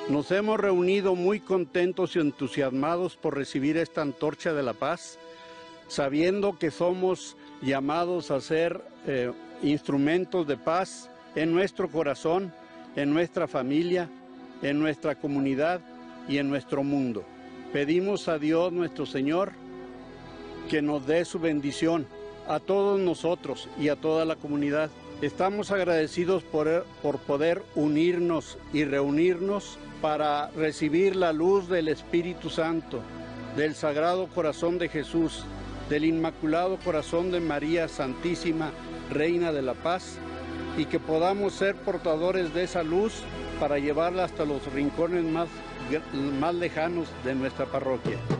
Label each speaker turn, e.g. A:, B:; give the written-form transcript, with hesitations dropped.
A: Nos hemos reunido muy contentos y entusiasmados por recibir esta antorcha de la paz, sabiendo que somos llamados a ser instrumentos de paz en nuestro corazón, en nuestra familia, en nuestra comunidad y en nuestro mundo. Pedimos a Dios nuestro Señor que nos dé su bendición a todos nosotros y a toda la comunidad. Estamos agradecidos por poder unirnos y reunirnos para recibir la luz del Espíritu Santo, del Sagrado Corazón de Jesús, del Inmaculado Corazón de María Santísima, Reina de la Paz, y que podamos ser portadores de esa luz para llevarla hasta los rincones más lejanos de nuestra parroquia.